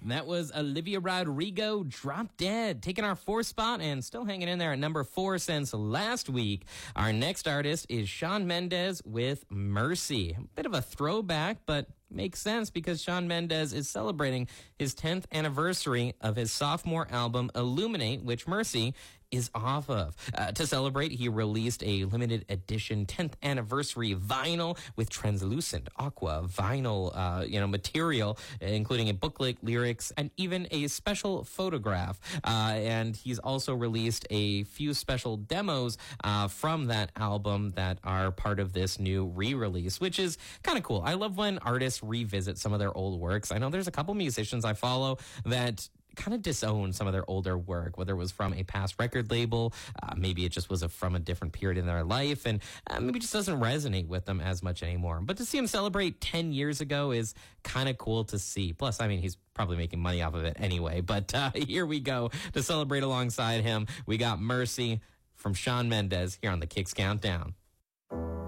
That was Olivia Rodrigo, Drop Dead, taking our 4th spot and still hanging in there at number 4 since last week. Our next artist is Shawn Mendes with Mercy. A bit of a throwback, but makes sense because Shawn Mendes is celebrating his 10th anniversary of his sophomore album, Illuminate, which Mercy is off of. To celebrate, he released a limited edition 10th anniversary vinyl with translucent aqua vinyl, material, including a booklet, lyrics, and even a special photograph. And he's also released a few special demos from that album that are part of this new re-release, which is kind of cool. I love when artists revisit some of their old works. I know there's a couple musicians I follow that kind of disown some of their older work, whether it was from a past record label, maybe it just was from a different period in their life, and maybe just doesn't resonate with them as much anymore. But to see him celebrate 10 years ago is kind of cool to see. Plus, I mean, he's probably making money off of it anyway. But here we go. To celebrate alongside him, we got Mercy from Shawn Mendes here on the Kicks Countdown.